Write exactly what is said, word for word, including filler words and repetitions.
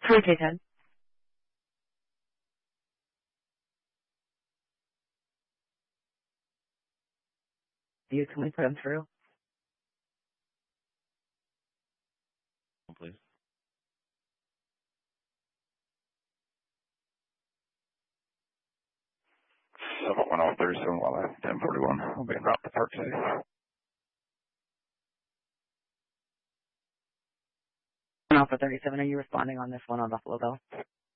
three K ten. You can we put them through? Please. seven one oh thirty-seven, while I ten forty-one. I'll be about the Park City. Alpha thirty-seven, are you responding on this one on Buffalo Bill?